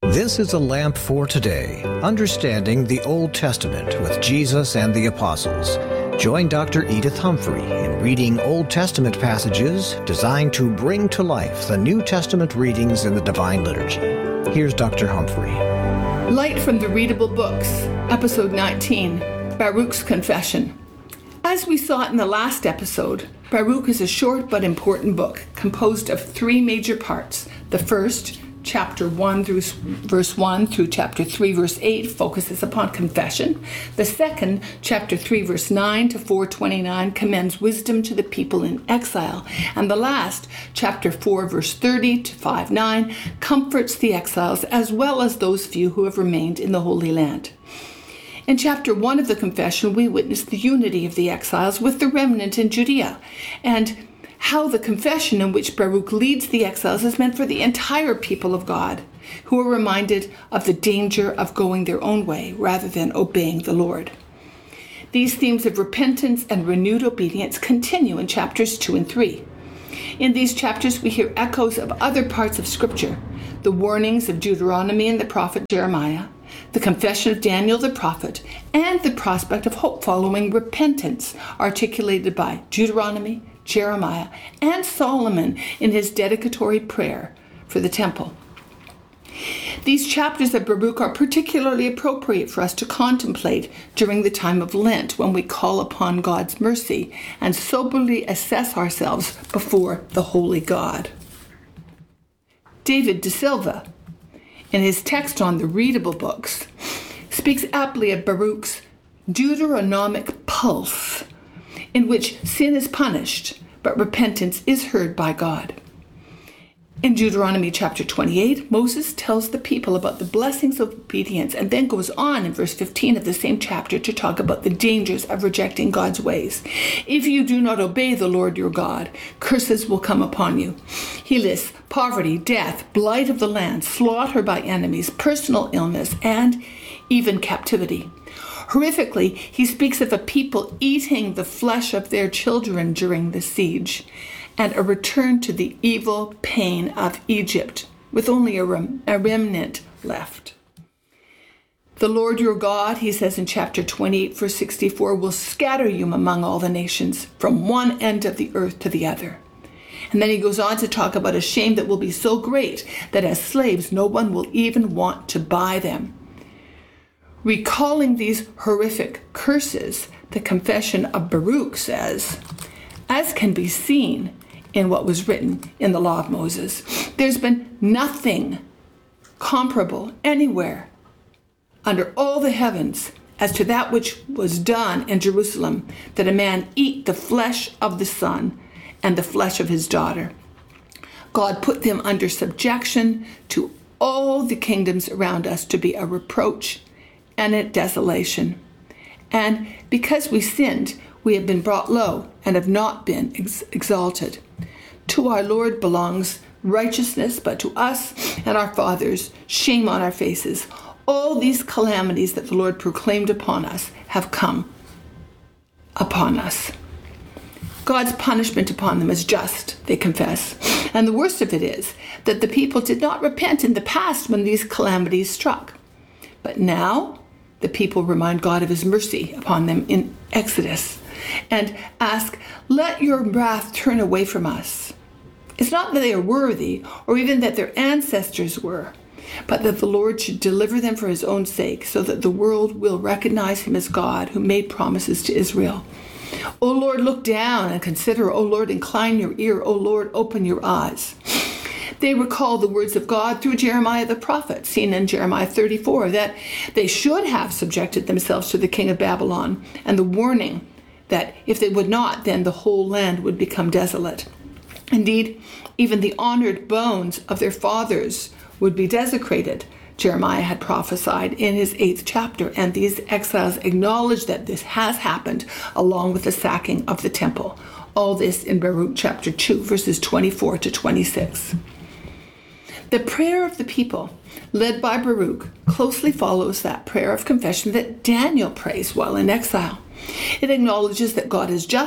This is a lamp for today, understanding the Old Testament with Jesus and the Apostles. Join Dr. Edith Humphrey in reading Old Testament passages designed to bring to life the New Testament readings in the Divine Liturgy. Here's Dr. Humphrey. Light from the Readable Books, Episode 19, Baruch's Confession. As we saw in the last episode, Baruch is a short but important book composed of three major parts. The first, chapter 1 through verse 1 through chapter 3 verse 8, focuses upon confession. The second, chapter 3 verse 9 to 4:29, commends wisdom to the people in exile. And the last, chapter 4 verse 30 to 5:9, comforts the exiles as well as those few who have remained in the Holy Land. In chapter 1 of the confession, we witness the unity of the exiles with the remnant in Judea, and how the confession in which Baruch leads the exiles is meant for the entire people of God, who are reminded of the danger of going their own way rather than obeying the Lord. These themes of repentance and renewed obedience continue in chapters 2 and 3. In these chapters, we hear echoes of other parts of Scripture, the warnings of Deuteronomy and the prophet Jeremiah, the confession of Daniel the prophet, and the prospect of hope following repentance, articulated by Deuteronomy, Jeremiah, and Solomon in his dedicatory prayer for the temple. These chapters of Baruch are particularly appropriate for us to contemplate during the time of Lent, when we call upon God's mercy and soberly assess ourselves before the holy God. David de Silva, in his text on the readable books, speaks aptly of Baruch's Deuteronomic pulse, in which sin is punished, but repentance is heard by God. In Deuteronomy chapter 28, Moses tells the people about the blessings of obedience and then goes on in verse 15 of the same chapter to talk about the dangers of rejecting God's ways. If you do not obey the Lord your God, curses will come upon you. He lists poverty, death, blight of the land, slaughter by enemies, personal illness, and even captivity. Horrifically, he speaks of a people eating the flesh of their children during the siege, and a return to the evil pain of Egypt, with only a remnant left. The Lord your God, he says in chapter 28, verse 64, will scatter you among all the nations, from one end of the earth to the other. And then he goes on to talk about a shame that will be so great that as slaves, no one will even want to buy them. Recalling these horrific curses, the confession of Baruch says, as can be seen in what was written in the law of Moses, there's been nothing comparable anywhere under all the heavens as to that which was done in Jerusalem, that a man eat the flesh of the son and the flesh of his daughter. God put them under subjection to all the kingdoms around us to be a reproach and a desolation. And because we sinned, we have been brought low and have not been exalted. To our Lord belongs righteousness, but to us and our fathers, shame on our faces. All these calamities that the Lord proclaimed upon us have come upon us. God's punishment upon them is just, they confess. And the worst of it is that the people did not repent in the past when these calamities struck. But now, the people remind God of his mercy upon them in Exodus and ask, let your wrath turn away from us. It's not that they are worthy or even that their ancestors were, but that the Lord should deliver them for his own sake, so that the world will recognize him as God who made promises to Israel. O Lord, look down and consider. O Lord, incline your ear. O Lord, open your eyes. They recall the words of God through Jeremiah the prophet, seen in Jeremiah 34, that they should have subjected themselves to the king of Babylon, and the warning that if they would not, then the whole land would become desolate. Indeed, even the honored bones of their fathers would be desecrated, Jeremiah had prophesied in his 8th chapter, and these exiles acknowledge that this has happened along with the sacking of the temple. All this in Baruch chapter 2, verses 24 to 26. The prayer of the people, led by Baruch, closely follows that prayer of confession that Daniel prays while in exile. It acknowledges that God is just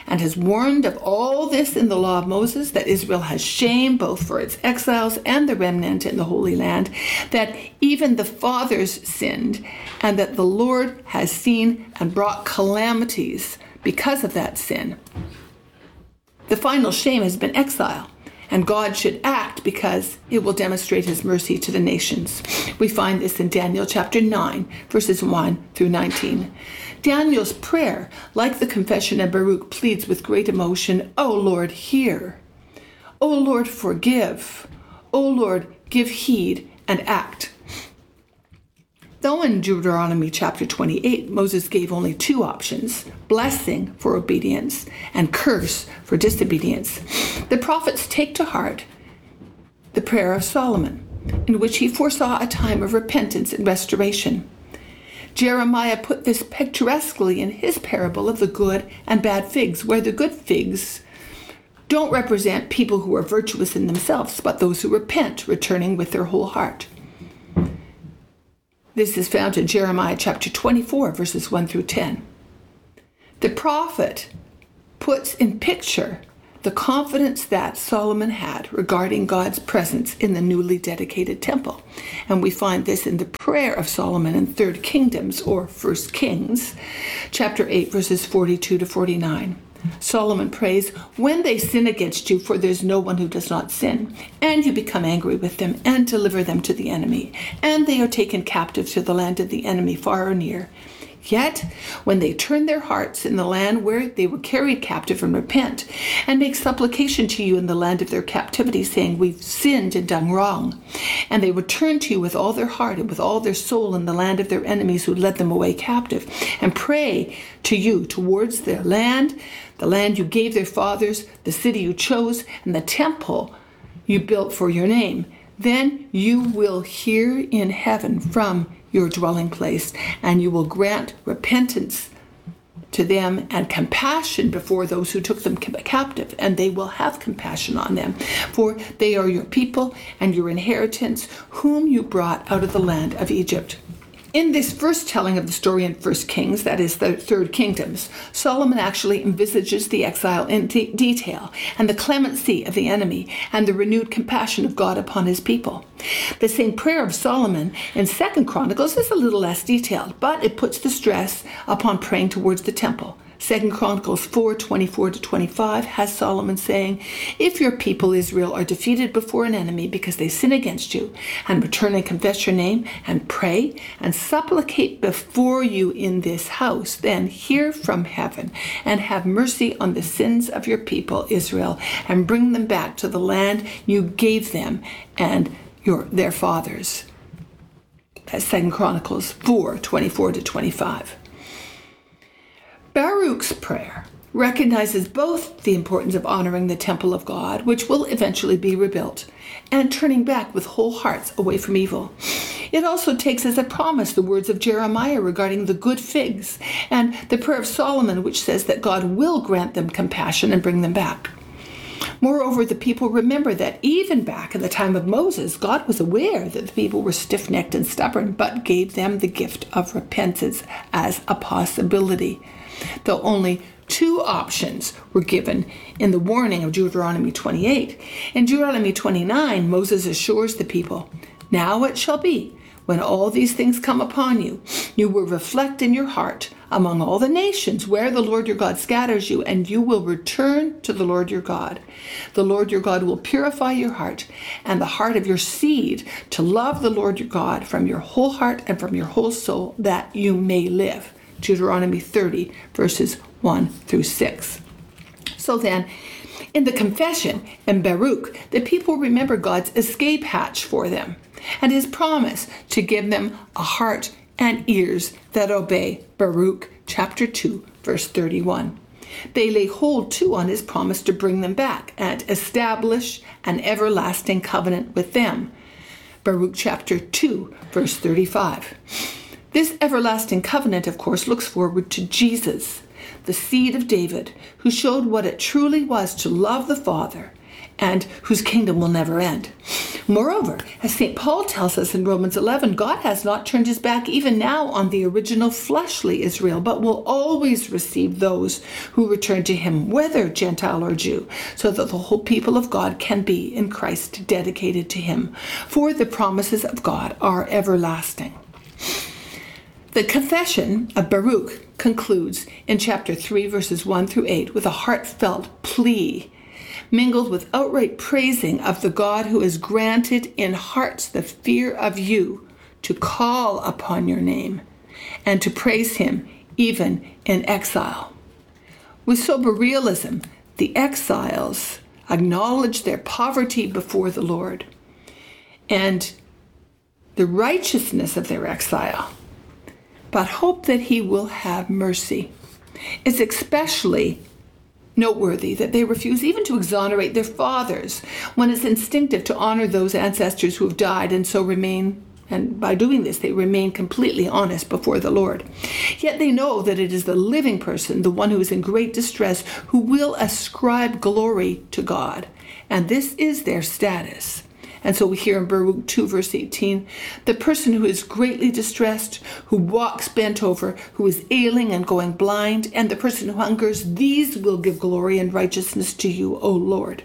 and has warned of all this in the law of Moses, that Israel has shame both for its exiles and the remnant in the Holy Land, that even the fathers sinned, and that the Lord has seen and brought calamities because of that sin. The final shame has been exile, and God should act because it will demonstrate his mercy to the nations. We find this in Daniel chapter 9, verses 1 through 19. Daniel's prayer, like the confession of Baruch, pleads with great emotion, "O Lord, hear. O Lord, forgive. O Lord, give heed and act." Though in Deuteronomy chapter 28, Moses gave only two options, blessing for obedience and curse for disobedience, the prophets take to heart the prayer of Solomon, in which he foresaw a time of repentance and restoration. Jeremiah put this picturesquely in his parable of the good and bad figs, where the good figs don't represent people who are virtuous in themselves, but those who repent, returning with their whole heart. This is found in Jeremiah chapter 24, verses 1 through 10. The prophet puts in picture the confidence that Solomon had regarding God's presence in the newly dedicated temple. And we find this in the prayer of Solomon in 3 Kingdoms, or 1 Kings, chapter 8, verses 42 to 49. Solomon prays, "When they sin against you, for there's no one who does not sin, and you become angry with them and deliver them to the enemy, and they are taken captive to the land of the enemy, far or near. Yet, when they turn their hearts in the land where they were carried captive and repent, and make supplication to you in the land of their captivity, saying, 'We've sinned and done wrong,' and they return to you with all their heart and with all their soul in the land of their enemies who led them away captive, and pray to you towards their land, the land you gave their fathers, the city you chose, and the temple you built for your name, then you will hear in heaven from your dwelling place, and you will grant repentance to them and compassion before those who took them captive, and they will have compassion on them, for they are your people and your inheritance, whom you brought out of the land of Egypt." In this first telling of the story in 1 Kings, that is the 3 Kingdoms, Solomon actually envisages the exile in detail, and the clemency of the enemy, and the renewed compassion of God upon his people. The same prayer of Solomon in 2 Chronicles is a little less detailed, but it puts the stress upon praying towards the temple. 2 Chronicles 4:24 to 25 has Solomon saying, "If your people Israel are defeated before an enemy because they sin against you, and return and confess your name, and pray and supplicate before you in this house, then hear from heaven and have mercy on the sins of your people Israel, and bring them back to the land you gave them and their fathers." That's 2 Chronicles 4:24 to 25. Baruch's prayer recognizes both the importance of honoring the temple of God, which will eventually be rebuilt, and turning back with whole hearts away from evil. It also takes as a promise the words of Jeremiah regarding the good figs, and the prayer of Solomon, which says that God will grant them compassion and bring them back. Moreover, the people remember that even back in the time of Moses, God was aware that the people were stiff-necked and stubborn, but gave them the gift of repentance as a possibility. Though only two options were given in the warning of Deuteronomy 28. In Deuteronomy 29, Moses assures the people, "Now it shall be, when all these things come upon you, you will reflect in your heart among all the nations where the Lord your God scatters you, and you will return to the Lord your God. The Lord your God will purify your heart and the heart of your seed to love the Lord your God from your whole heart and from your whole soul, that you may live." Deuteronomy 30, verses 1 through 6. So then, in the confession in Baruch, the people remember God's escape hatch for them and his promise to give them a heart and ears that obey. Baruch chapter 2, verse 31. They lay hold too on his promise to bring them back and establish an everlasting covenant with them. Baruch chapter 2, verse 35. This everlasting covenant, of course, looks forward to Jesus, the seed of David, who showed what it truly was to love the Father and whose kingdom will never end. Moreover, as St. Paul tells us in Romans 11, God has not turned his back even now on the original fleshly Israel, but will always receive those who return to him, whether Gentile or Jew, so that the whole people of God can be in Christ dedicated to him. For the promises of God are everlasting. The confession of Baruch concludes in chapter 3, verses 1 through 8, with a heartfelt plea, mingled with outright praising of the God who has granted in hearts the fear of you to call upon your name and to praise him even in exile. With sober realism, the exiles acknowledge their poverty before the Lord and the righteousness of their exile, but hope that he will have mercy. It's especially noteworthy that they refuse even to exonerate their fathers when it's instinctive to honor those ancestors who have died and by doing this they remain completely honest before the Lord. Yet they know that it is the living person, the one who is in great distress, who will ascribe glory to God, and this is their status. And so we hear in Baruch 2, verse 18, the person who is greatly distressed, who walks bent over, who is ailing and going blind, and the person who hungers, these will give glory and righteousness to you, O Lord.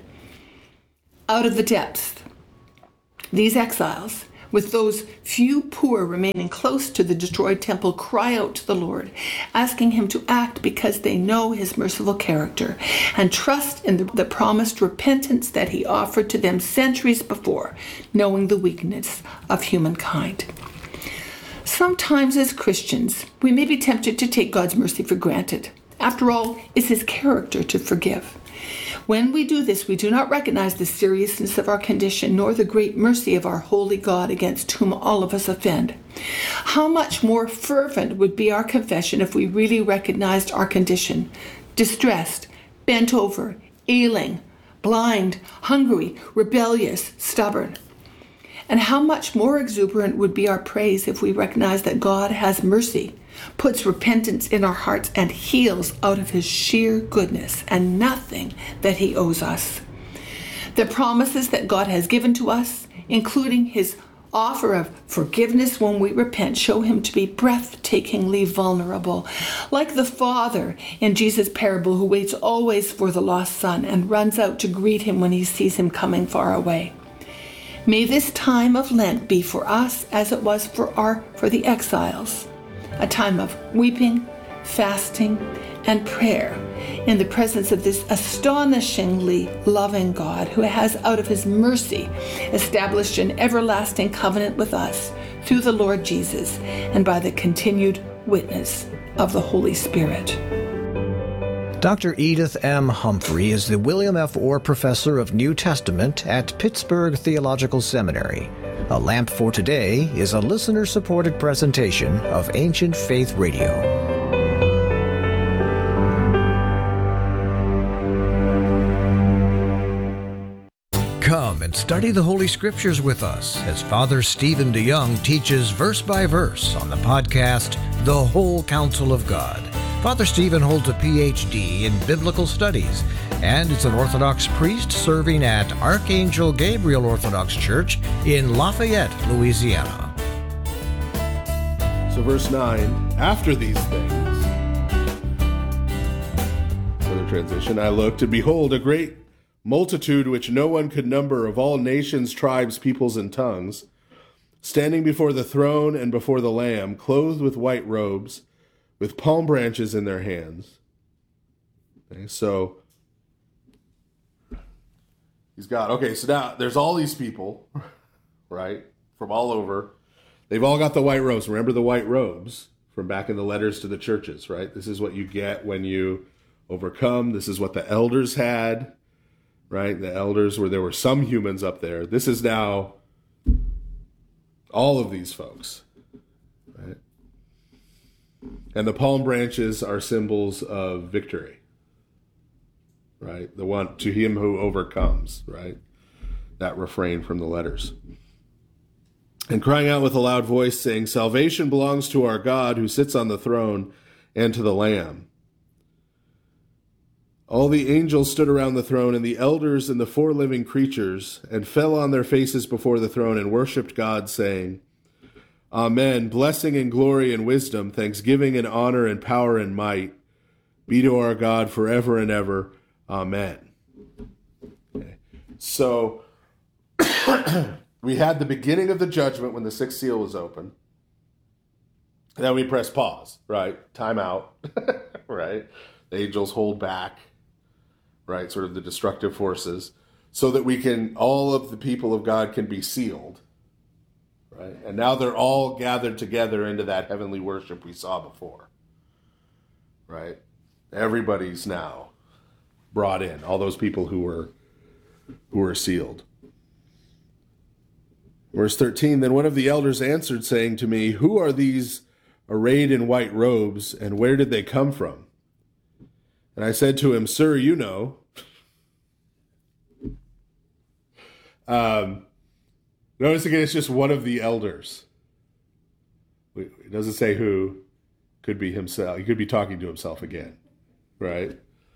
Out of the depths, these exiles, with those few poor remaining close to the destroyed temple, cry out to the Lord, asking him to act because they know his merciful character and trust in the promised repentance that he offered to them centuries before, knowing the weakness of humankind. Sometimes as Christians, we may be tempted to take God's mercy for granted. After all, it's his character to forgive. When we do this, we do not recognize the seriousness of our condition, nor the great mercy of our holy God against whom all of us offend. How much more fervent would be our confession if we really recognized our condition: distressed, bent over, ailing, blind, hungry, rebellious, stubborn. And how much more exuberant would be our praise if we recognize that God has mercy, puts repentance in our hearts, and heals out of his sheer goodness and nothing that he owes us. The promises that God has given to us, including his offer of forgiveness when we repent, show him to be breathtakingly vulnerable, like the father in Jesus' parable who waits always for the lost son and runs out to greet him when he sees him coming far away. May this time of Lent be for us as it was for the exiles, a time of weeping, fasting, and prayer in the presence of this astonishingly loving God who has, out of his mercy, established an everlasting covenant with us through the Lord Jesus and by the continued witness of the Holy Spirit. Dr. Edith M. Humphrey is the William F. Orr Professor of New Testament at Pittsburgh Theological Seminary. A Lamp for Today is a listener-supported presentation of Ancient Faith Radio. Come and study the Holy Scriptures with us as Father Stephen DeYoung teaches verse by verse on the podcast, The Whole Counsel of God. Father Stephen holds a Ph.D. in Biblical Studies and is an Orthodox priest serving at Archangel Gabriel Orthodox Church in Lafayette, Louisiana. So verse 9, after these things, another transition, I looked, and behold, a great multitude which no one could number, of all nations, tribes, peoples, and tongues, standing before the throne and before the Lamb, clothed with white robes, with palm branches in their hands. Okay, so he's got, so now there's all these people, right, from all over. They've all got the white robes. Remember the white robes from back in the letters to the churches, right? This is what you get when you overcome. This is what the elders had, right? The elders, where there were some humans up there. This is now all of these folks, right? And the palm branches are symbols of victory, right? The one, to him who overcomes, right? That refrain from the letters. And crying out with a loud voice, saying, salvation belongs to our God who sits on the throne and to the Lamb. All the angels stood around the throne, and the elders and the four living creatures, and fell on their faces before the throne and worshipped God, saying, Amen. Blessing and glory and wisdom, thanksgiving and honor and power and might be to our God forever and ever. Amen. Okay. So we had the beginning of the judgment when the sixth seal was open. Then we press pause, right? Time out, right? The angels hold back, right? Sort of the destructive forces, so that all of the people of God can be sealed, right? And now they're all gathered together into that heavenly worship we saw before, right? Everybody's now brought in, all those people who were sealed. Verse 13, then one of the elders answered, saying to me, who are these arrayed in white robes, and where did they come from? And I said to him, Sir, you know. Notice again, it's just one of the elders. It doesn't say who. Could be himself. He could be talking to himself again, right?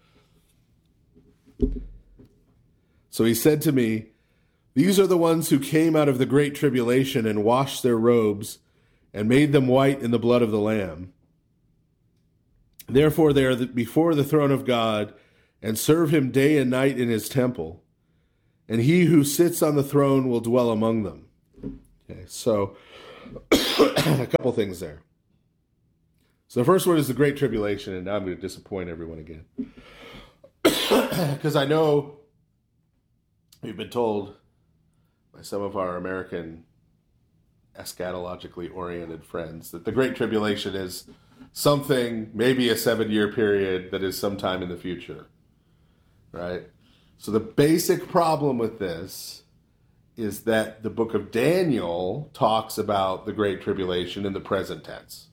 So he said to me, these are the ones who came out of the great tribulation and washed their robes and made them white in the blood of the Lamb. Therefore they are before the throne of God and serve him day and night in his temple. And he who sits on the throne will dwell among them. Okay, so a couple things there. So the first one is the Great Tribulation, and now I'm going to disappoint everyone again. Because I know we've been told by some of our American eschatologically oriented friends that the Great Tribulation is something, maybe a 7-year period that is sometime in the future, right? So the basic problem with this is that the book of Daniel talks about the Great Tribulation in the present tense.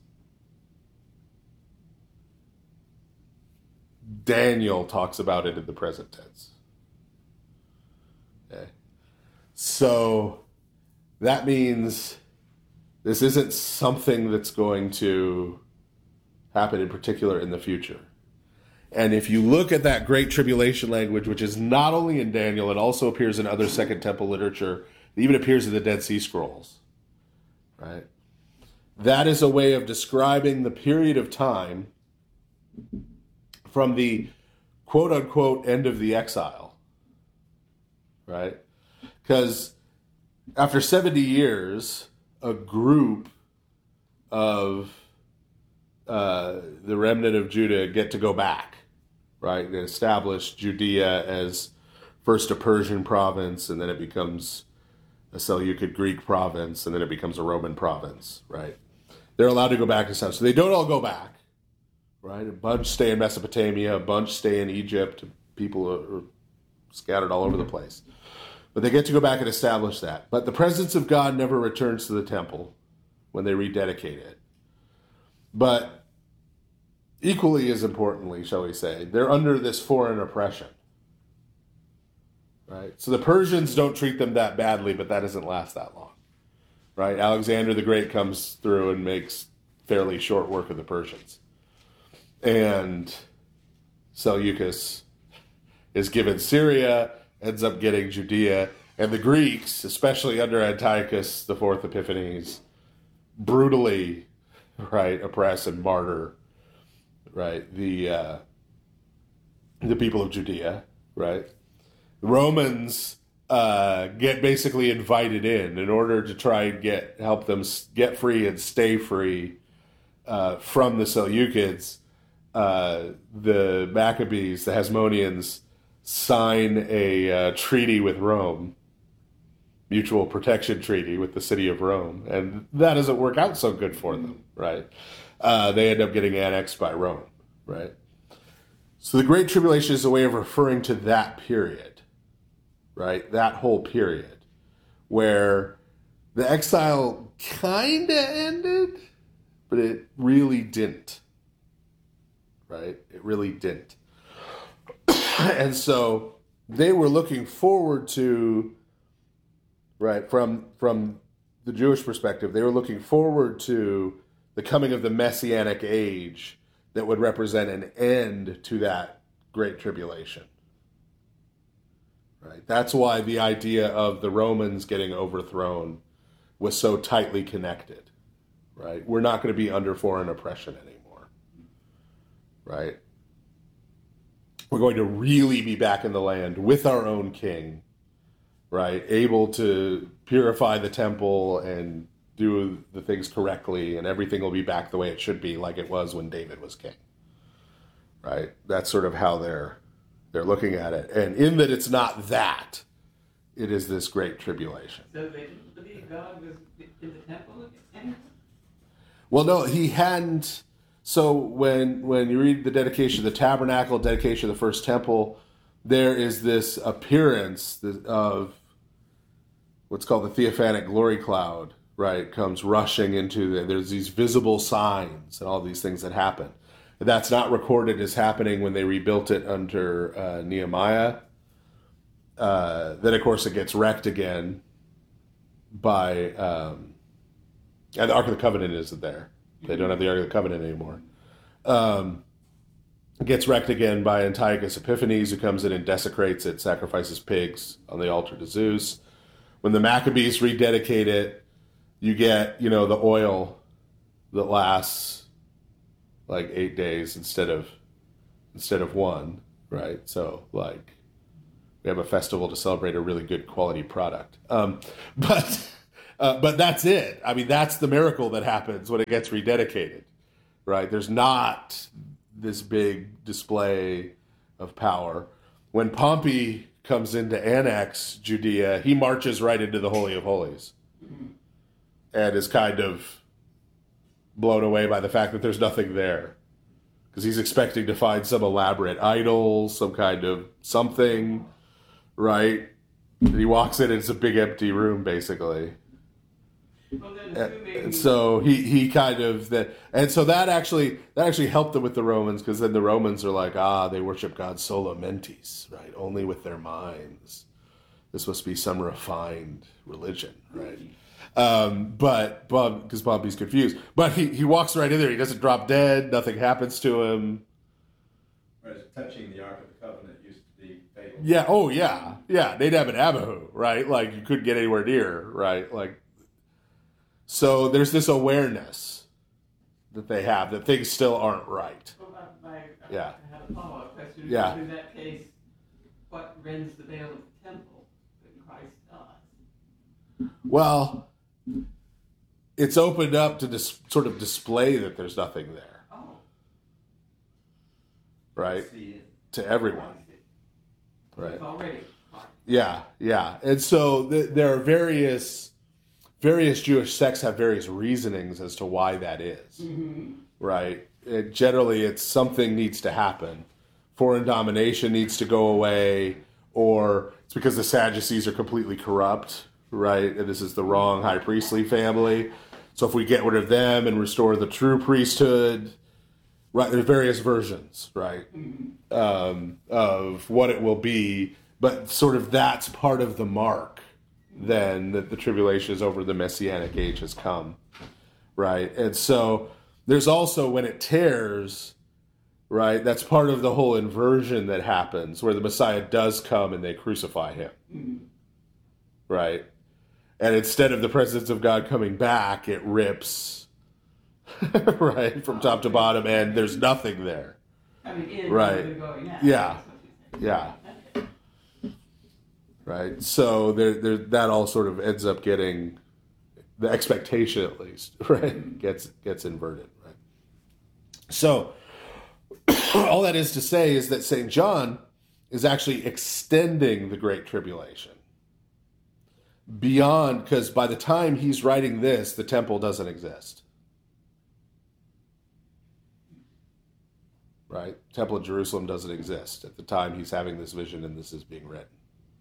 Daniel talks about it in the present tense. Okay. So that means this isn't something that's going to happen in particular in the future. And if you look at that Great Tribulation language, which is not only in Daniel, it also appears in other Second Temple literature, it even appears in the Dead Sea Scrolls, right? That is a way of describing the period of time from the quote-unquote end of the exile, right? Because after 70 years, a group of the remnant of Judah get to go back, right? They establish Judea as first a Persian province, and then it becomes a Seleucid Greek province, and then it becomes a Roman province, right? They're allowed to go back to south. So they don't all go back, right? A bunch stay in Mesopotamia, a bunch stay in Egypt. People are scattered all over the place. But they get to go back and establish that. But the presence of God never returns to the temple when they rededicate it. But equally as importantly, shall we say, they're under this foreign oppression, right? So the Persians don't treat them that badly, but that doesn't last that long, right? Alexander the Great comes through and makes fairly short work of the Persians. And Seleucus is given Syria, ends up getting Judea, and the Greeks, especially under Antiochus the Fourth Epiphanes, brutally, right, oppress and martyr, right, the people of Judea, right? The Romans get basically invited in order to try and help them get free and stay free from the Seleucids. The Maccabees, the Hasmoneans, sign a treaty with Rome, mutual protection treaty with the city of Rome, and that doesn't work out so good for them, right? They end up getting annexed by Rome, right? So the Great Tribulation is a way of referring to that period, right? That whole period where the exile kind of ended, but it really didn't, right? It really didn't. And so they were looking forward to, right, from the Jewish perspective, they were looking forward to the coming of the Messianic age that would represent an end to that Great Tribulation. Right? That's why the idea of the Romans getting overthrown was so tightly connected. Right? We're not going to be under foreign oppression anymore. Right? We're going to really be back in the land with our own king, right? Able to purify the temple and do the things correctly, and everything will be back the way it should be, like it was when David was king, right? That's sort of how they're looking at it. And in that it's not that, it is this great tribulation. So they didn't believe God was in the temple anymore? Well, no, he hadn't. So when you read the dedication of the tabernacle, dedication of the first temple, there is this appearance of what's called the theophanic glory cloud, right? Comes rushing into there's these visible signs and all these things that happen. And that's not recorded as happening when they rebuilt it under Nehemiah. Then, of course, it gets wrecked again by, and the Ark of the Covenant isn't there. They don't have the Ark of the Covenant anymore. It gets wrecked again by Antiochus Epiphanes, who comes in and desecrates it, sacrifices pigs on the altar to Zeus. When the Maccabees rededicate it, you get, the oil that lasts like 8 days instead of 1, right? So, like, we have a festival to celebrate a really good quality product. But that's it. I mean, that's the miracle that happens when it gets rededicated, right? There's not this big display of power. When Pompey comes in to annex Judea, he marches right into the Holy of Holies and is kind of blown away by the fact that there's nothing there, because he's expecting to find some elaborate idol, some kind of something, right? And he walks in and it's a big empty room, basically. Well, then assuming... And so he kind of so that actually helped them with the Romans, because then the Romans are like, they worship God sola mentis, right? Only with their minds. This must be some refined religion, right? But because Pompey's confused, but he walks right in there. He doesn't drop dead. Nothing happens to him. Whereas touching the Ark of the Covenant used to be fatal. Yeah. Oh yeah. Yeah. They'd have an Abahu, right? Like you couldn't get anywhere near, right? Like. So there's this awareness that they have that things still aren't right. Well, Yeah. I have a follow-up question. Yeah. In that case, what rends the veil of the temple that Christ does? Well, it's opened up to sort of display that there's nothing there, Oh, right? See it. To everyone, right? it's already part. Yeah, yeah. And so there are various Jewish sects have various reasonings as to why that is, right? Generally, it's something needs to happen. Foreign domination needs to go away, or it's because the Sadducees are completely corrupt, right? And this is the wrong high priestly family. So if we get rid of them and restore the true priesthood, right? There's various versions, right, of what it will be, but sort of that's part of the mark. Then that the tribulation is over, the Messianic age has come, right? And so there's also when it tears, right? That's part of the whole inversion that happens, where the Messiah does come and they crucify him, right? And instead of the presence of God coming back, it rips, right, from top to bottom, and there's nothing there. Coming in Right. rather than going out. Yeah. That's what you're saying. Yeah. Right, so there that all sort of ends up getting the expectation, at least, right, gets inverted, right. So all that is to say is that St. John is actually extending the Great Tribulation beyond, because by the time he's writing this, the temple doesn't exist, right? Temple of Jerusalem doesn't exist at the time he's having this vision and this is being written.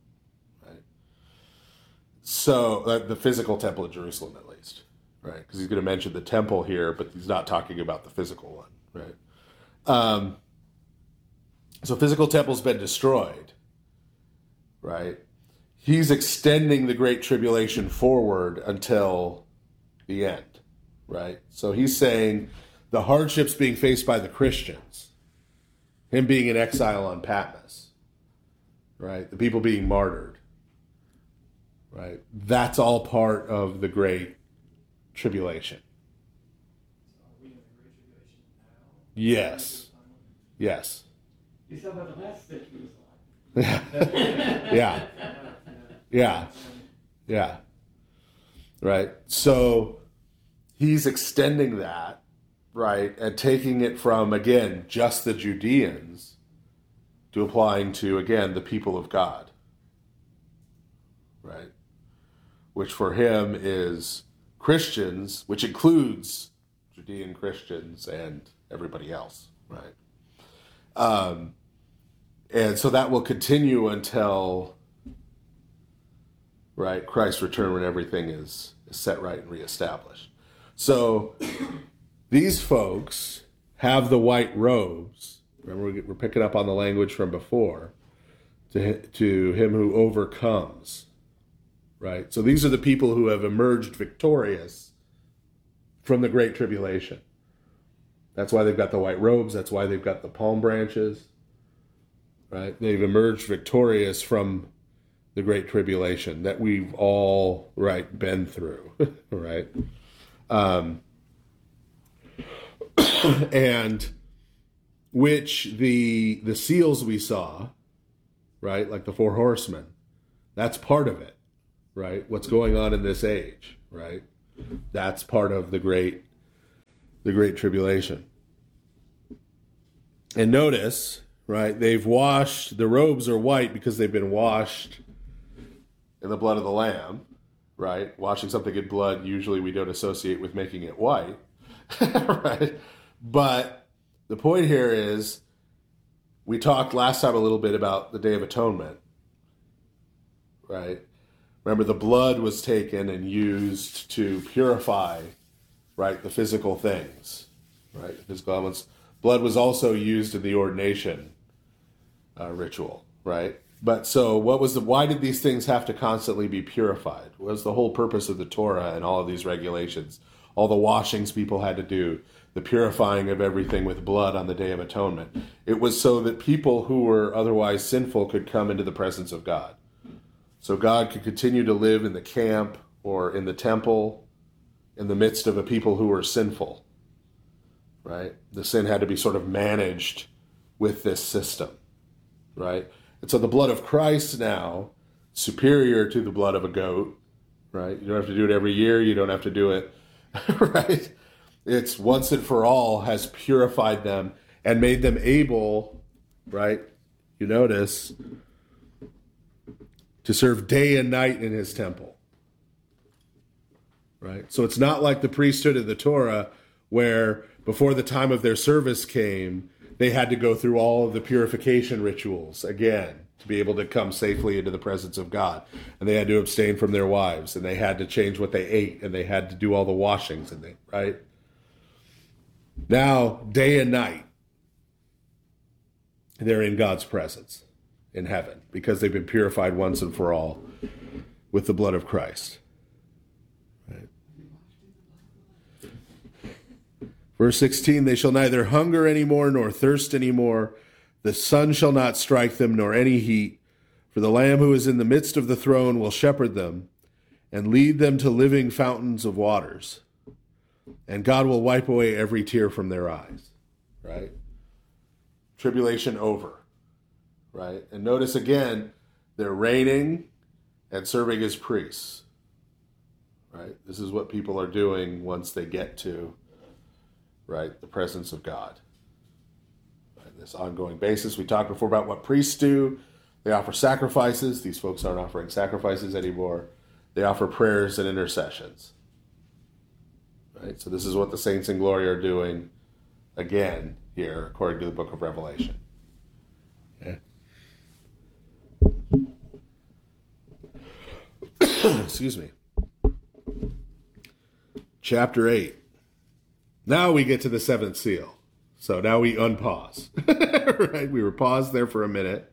So the physical temple of Jerusalem, at least, right? Because he's going to mention the temple here, but he's not talking about the physical one, right? So physical temple's been destroyed, right? He's extending the Great Tribulation forward until the end, right? So he's saying the hardships being faced by the Christians him being in exile on Patmos, right? The people being martyred, right? That's all part of the Great Tribulation. Yes. Yes. You saw what the last century was like. Yeah. Yeah. Yeah. Right. So he's extending that, right, and taking it from, again, just the Judeans to applying to, again, the people of God, right, which for him is Christians, which includes Judean Christians and everybody else, right? And so that will continue until, right, Christ's return, when everything is set right and reestablished. So these folks have the white robes. Remember, we're picking up on the language from before. To him who overcomes, right? So these are the people who have emerged victorious from the Great Tribulation. That's why they've got the white robes. That's why they've got the palm branches, right? They've emerged victorious from the Great Tribulation that we've all, right, been through, right? And which the seals we saw, right, like the 4 horsemen, that's part of it, right? What's going on in this age, right? That's part of the Great Tribulation. And notice, right, they've washed, the robes are white because they've been washed in the blood of the Lamb, right? Washing something in blood, usually we don't associate with making it white, right? But the point here is, we talked last time a little bit about the Day of Atonement, right? Remember, the blood was taken and used to purify, right, the physical things, right? The physical elements. Blood was also used in the ordination ritual, right? But so why did these things have to constantly be purified? What was the whole purpose of the Torah and all of these regulations? All the washings people had to do, the purifying of everything with blood on the Day of Atonement. It was so that people who were otherwise sinful could come into the presence of God. So God could continue to live in the camp or in the temple in the midst of a people who were sinful, right? The sin had to be sort of managed with this system, right? And so the blood of Christ now, superior to the blood of a goat, right? You don't have to do it every year. You don't have to do it, right? It's once and for all has purified them and made them able, right? You notice, to serve day and night in his temple, right? So it's not like the priesthood of the Torah where before the time of their service came, they had to go through all of the purification rituals again to be able to come safely into the presence of God. And they had to abstain from their wives, and they had to change what they ate, and they had to do all the washings, and right? Now, day and night, they're in God's presence in heaven because they've been purified once and for all with the blood of Christ. Right? Verse 16, they shall neither hunger anymore nor thirst anymore. The sun shall not strike them nor any heat. For the Lamb who is in the midst of the throne will shepherd them and lead them to living fountains of waters. And God will wipe away every tear from their eyes. Right? Tribulation over. Right? And notice again, they're reigning and serving as priests. Right? This is what people are doing once they get to, right, the presence of God. Right? This ongoing basis. We talked before about what priests do. They offer sacrifices. These folks aren't offering sacrifices anymore. They offer prayers and intercessions. Right? So this is what the saints in glory are doing again here, according to the book of Revelation. Okay. Excuse me. Chapter 8. Now we get to the 7th seal. So now we unpause. Right? We were paused there for a minute.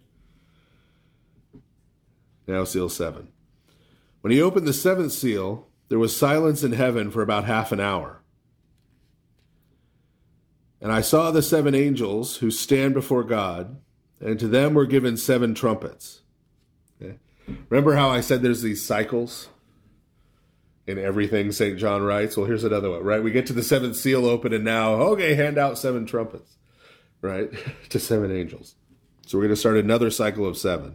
Now seal 7. When he opened the 7th seal, there was silence in heaven for about half an hour. And I saw the 7 angels who stand before God, and to them were given 7 trumpets. Okay. Remember how I said there's these cycles in everything St. John writes? Well, here's another one, right? We get to the 7th seal open, and now, okay, hand out 7 trumpets, right? To 7 angels. So we're going to start another cycle of 7.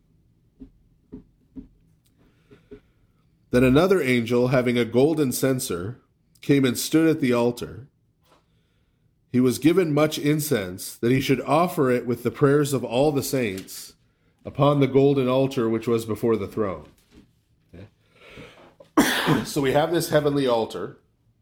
Then another angel, having a golden censer, came and stood at the altar. He was given much incense, that he should offer it with the prayers of all the saints upon the golden altar which was before the throne. Okay. So we have this heavenly altar,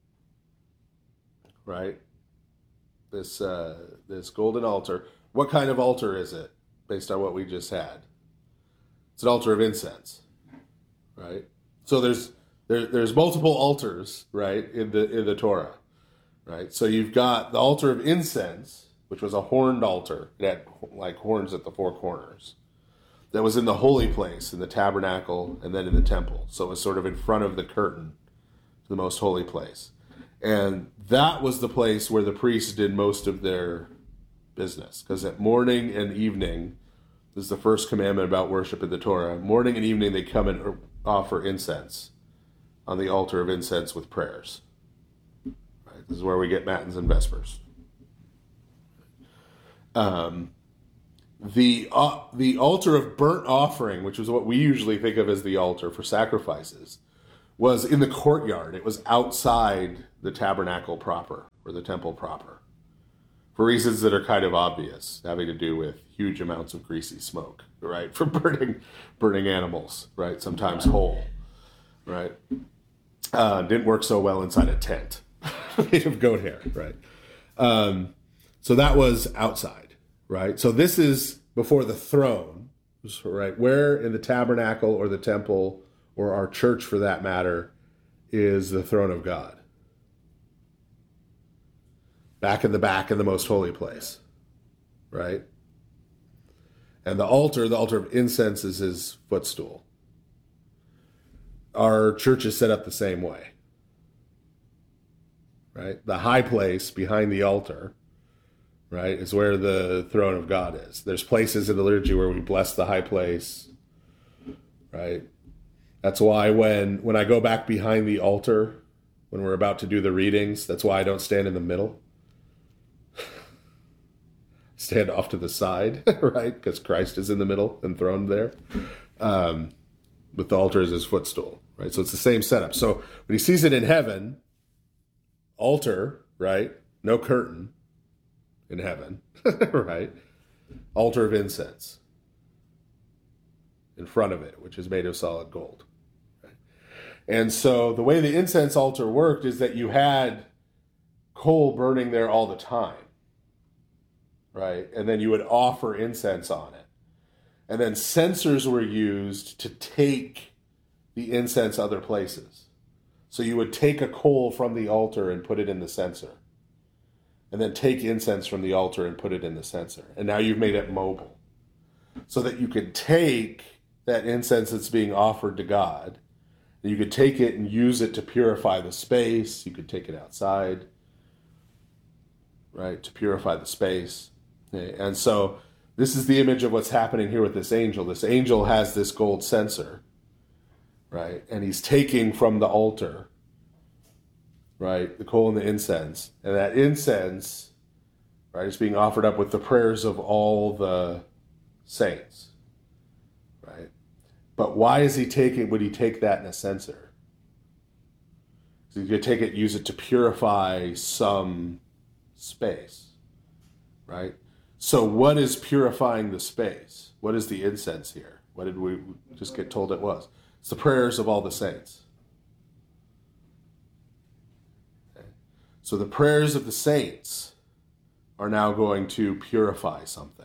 right? This golden altar. What kind of altar is it, based on what we just had? It's an altar of incense, right? So there's multiple altars, right, in the Torah, right? So you've got the altar of incense, which was a horned altar. It had like horns at the 4 corners. That was in the holy place, in the tabernacle, and then in the temple. So it was sort of in front of the curtain to the most holy place. And that was the place where the priests did most of their business. Because at morning and evening, this is the first commandment about worship in the Torah, morning and evening they come and offer incense on the altar of incense with prayers. Right? This is where we get Matins and Vespers. The altar of burnt offering, which is what we usually think of as the altar for sacrifices, was in the courtyard. It was outside the tabernacle proper, or the temple proper, for reasons that are kind of obvious, having to do with huge amounts of greasy smoke, right, for burning animals, right, sometimes whole, right. Didn't work so well inside a tent made of goat hair, right. So that was outside, right. So this is before the throne, right, where in the tabernacle or the temple or our church for that matter is the throne of God. Back in the most holy place, right? And the altar of incense is his footstool. Our church is set up the same way, right? The high place behind the altar, right, is where the throne of God is. There's places in the liturgy where we bless the high place, right? That's why when I go back behind the altar, when we're about to do the readings, that's why I don't stand in the middle. Stand off to the side, right? Because Christ is in the middle, enthroned there. With the altar as his footstool, right? So it's the same setup. So when he sees it in heaven, altar, right? No curtain in heaven, right? Altar of incense in front of it, which is made of solid gold. Right? And so the way the incense altar worked is that you had coal burning there all the time. Right? And then you would offer incense on it. And then censers were used to take the incense other places. So you would take a coal from the altar and put it in the censer. And then take incense from the altar and put it in the censer. And now you've made it mobile. So that you could take that incense that's being offered to God, and you could take it and use it to purify the space. You could take it outside, right, to purify the space. And so this is the image of what's happening here with this angel. This angel has this gold censer, right? And he's taking from the altar, right, the coal and the incense. And that incense, right, is being offered up with the prayers of all the saints, right? But why is would he take that in a censer? So you could take it, use it to purify some space, right? So what is purifying the space? What is the incense here? What did we just get told it was? It's the prayers of all the saints. Okay. So the prayers of the saints are now going to purify something.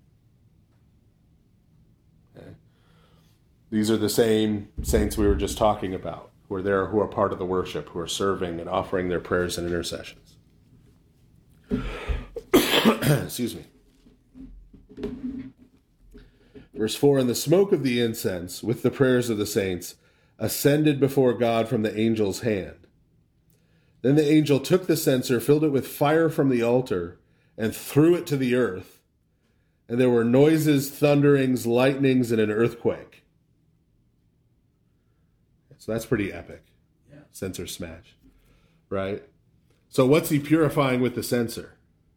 Okay. These are the same saints we were just talking about, who are there, who are part of the worship, who are serving and offering their prayers and intercessions. Excuse me. Verse 4, and the smoke of the incense with the prayers of the saints ascended before God from the angel's hand. Then the angel took the censer, filled it with fire from the altar, and threw it to the earth. And there were noises, thunderings, lightnings, and an earthquake. So that's pretty epic. Yeah. Censer smash. Right? So what's he purifying with the censer?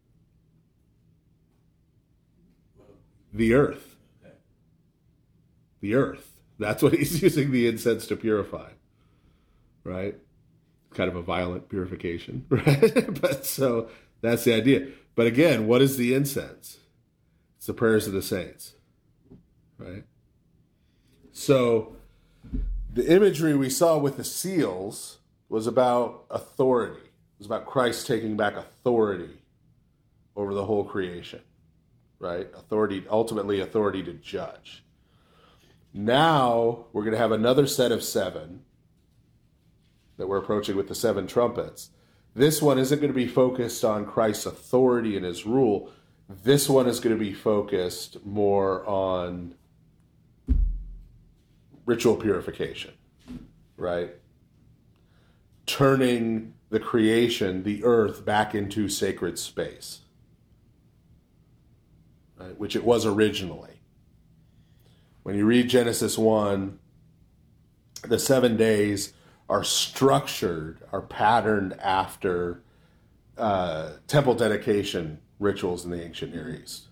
The earth. Okay. The earth. That's what he's using the incense to purify. Right? Kind of a violent purification, right? But so that's the idea. But again, what is the incense? It's the prayers of the saints, right? So the imagery we saw with the seals was about authority. It was about Christ taking back authority over the whole creation, right? Authority, ultimately authority to judge. Now we're going to have another set of 7 that we're approaching with the 7 trumpets. This one isn't going to be focused on Christ's authority and his rule. This one is going to be focused more on ritual purification, right? Turning the creation, the earth, back into sacred space, right? Which it was originally. When you read Genesis 1, the 7 days are structured, are patterned after temple dedication rituals in the ancient Near East.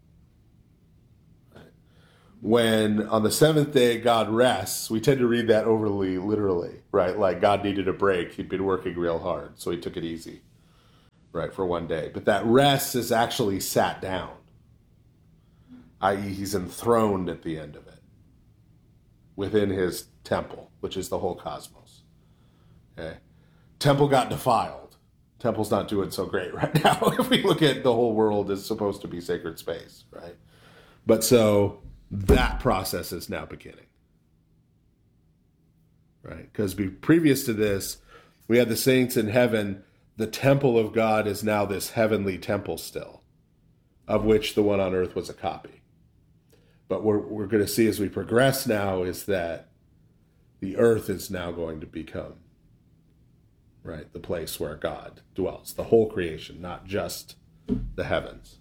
When on the 7th day God rests, we tend to read that overly literally, right? Like God needed a break. He'd been working real hard, so he took it easy, right, for one day. But that rest is actually sat down, i.e. he's enthroned at the end of it within his temple, which is the whole cosmos. Okay. Temple got defiled. Temple's not doing so great right now. If we look at the whole world is supposed to be sacred space, right? But so that process is now beginning, right? Because previous to this, we had the saints in heaven. The temple of God is now this heavenly temple still, of which the one on earth was a copy. But what we're going to see as we progress now is that the earth is now going to become, right, the place where God dwells, the whole creation, not just the heavens.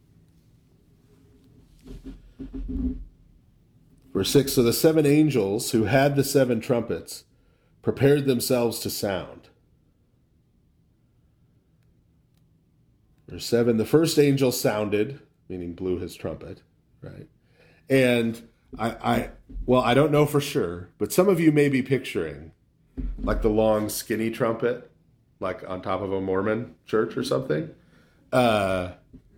Verse 6, so the 7 angels who had the 7 trumpets prepared themselves to sound. Verse 7, the first angel sounded, meaning blew his trumpet, right? And I don't know for sure, but some of you may be picturing like the long skinny trumpet, like on top of a Mormon church or something. Gotta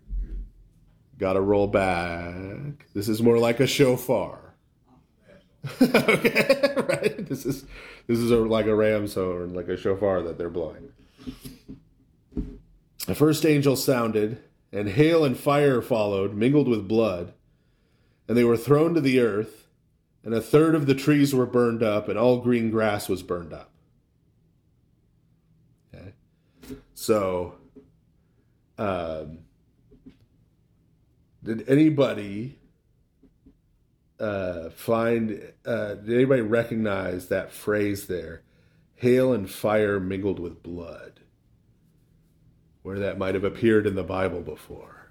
roll back. This is more like a shofar. Okay, right? This is like a ram's horn, like a shofar that they're blowing. The first angel sounded, and hail and fire followed, mingled with blood, and they were thrown to the earth, and 1/3 of the trees were burned up, and all green grass was burned up. Okay, so did anybody did anybody recognize that phrase there, hail and fire mingled with blood, where that might have appeared in the Bible before?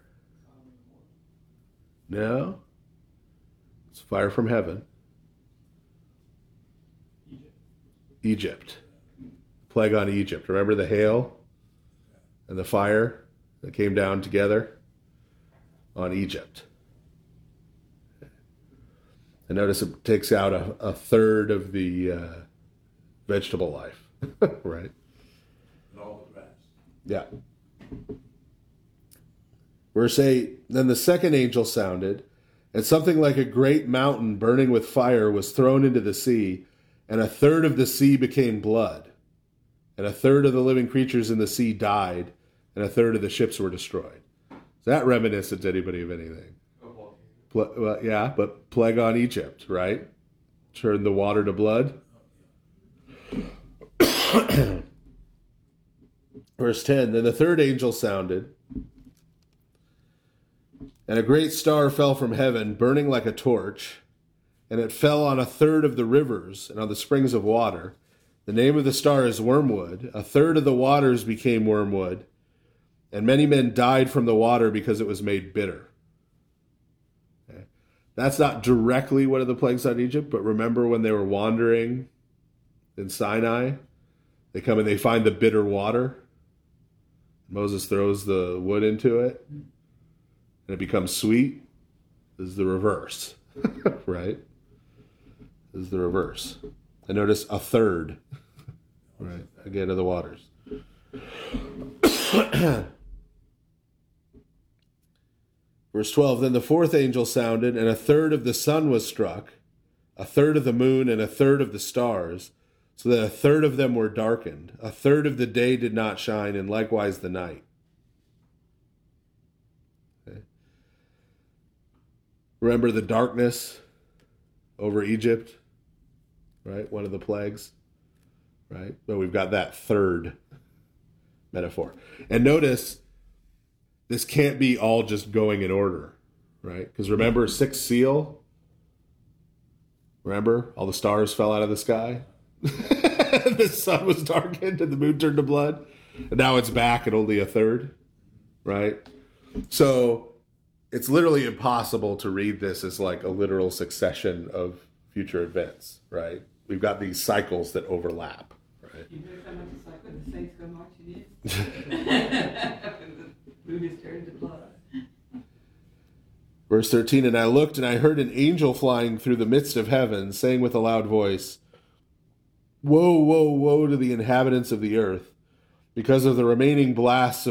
No? It's fire from heaven. Egypt. Plague on Egypt. Remember the hail and the fire that came down together on Egypt? And notice it takes out a 1/3 of the vegetable life, right? And all the rest. Yeah. Verse 8, then the second angel sounded, and something like a great mountain burning with fire was thrown into the sea, and 1/3 of the sea became blood, and 1/3 of the living creatures in the sea died, and 1/3 of the ships were destroyed. Is that reminiscent to anybody of anything? Well, yeah, but plague on Egypt, right? Turned the water to blood. Verse 10, then the third angel sounded, and a great star fell from heaven, burning like a torch, and it fell on 1/3 of the rivers and on the springs of water, The name of the star is wormwood. A third of the waters became wormwood, and many men died from the water because it was made bitter. Okay. That's not directly one of the plagues on Egypt, but remember when they were wandering in Sinai, they come and they find the bitter water. Moses throws the wood into it, and it becomes sweet. This is the reverse, right? This is the reverse. And notice a third, right, again, of the waters. Verse 12, then the fourth angel sounded, and a third of the sun was struck, a third of the moon, and a third of the stars, so that a third of them were darkened. A third of the day did not shine, and likewise the night. Okay. Remember the darkness over Egypt, right? One of the plagues, right? But we've got that third metaphor. And notice, this can't be all just going in order, right? Because remember, sixth seal? Remember, all the stars fell out of the sky? The sun was darkened and the moon turned to blood. And now it's back at only a third, right? So it's literally impossible to read this as like a literal succession of future events, right? We've got these cycles that overlap, right? You notice how much it's like when the saints go marching in? The moon is turned to blood. Verse 13, and I looked and I heard an angel flying through the midst of heaven, saying with a loud voice, woe, woe, woe to the inhabitants of the earth, because of the remaining blasts of